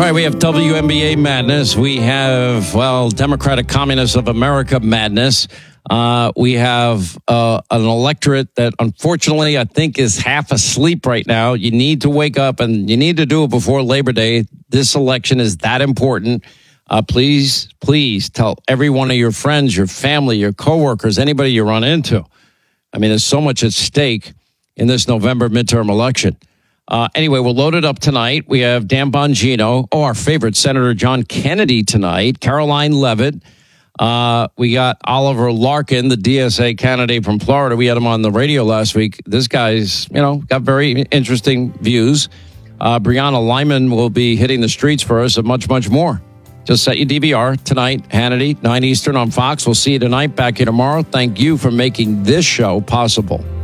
right, we have WNBA madness. We have, Democratic Communists of America madness. We have an electorate that, unfortunately, I think is half asleep right now. You need to wake up, and you need to do it before Labor Day. This election is that important. Please tell every one of your friends, your family, your coworkers, anybody you run into. I mean, there's so much at stake in this November midterm election. Anyway, we're loaded up tonight. We have Dan Bongino, our favorite Senator John Kennedy tonight, Caroline Leavitt. We got Oliver Larkin, the DSA candidate from Florida. We had him on the radio last week. This guy's, got very interesting views. Brianna Lyman will be hitting the streets for us and much, much more. Just set your DVR tonight, Hannity, 9 Eastern on Fox. We'll see you tonight. Back here tomorrow. Thank you for making this show possible.